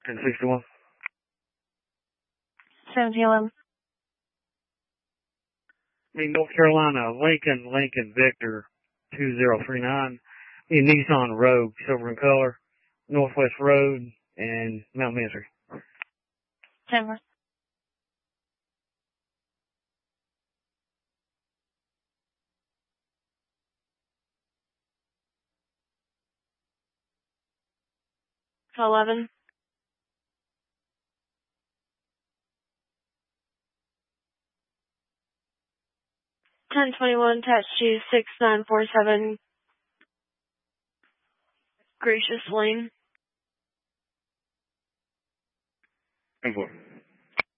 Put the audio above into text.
1061. 1711. North Carolina, Lincoln, Victor, 2039. Nissan Rogue, silver in color, Northwest Road, and Mount Misery. 10-4. So 11. 1021 attached to 6947 Gracious Lane. 10-4.